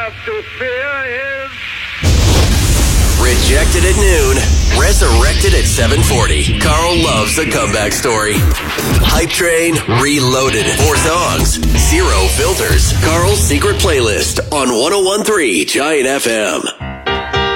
have to fear is... Rejected at noon, resurrected at 7:40. Carl loves a comeback story. Hype Train Reloaded. 4 songs, 0 filters. Carl's secret playlist on 101.3 Giant FM.